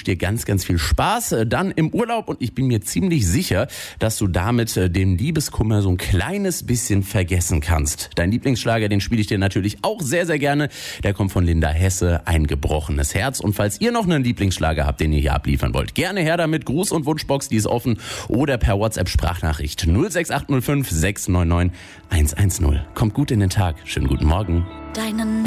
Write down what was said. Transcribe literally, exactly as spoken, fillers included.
dir ganz, ganz viel Spaß äh, dann im Urlaub und ich bin mir ziemlich sicher, dass du damit äh, den Liebeskummer so ein kleines bisschen vergessen kannst. Dein Lieblingsschlager, den spiele ich dir natürlich auch sehr, sehr gerne. Der kommt von Linda Hesse, Ein gebrochenes Herz. Und falls ihr noch einen Lieblingsschlager habt, den ihr hier abliefern wollt, gerne her damit. Gruß- und Wunschbox, die ist offen. Oder per WhatsApp-Sprachnachricht null sechs acht null fünf sechs neun neun eins eins null. Kommt gut in den Tag. Schönen guten Morgen. Deinen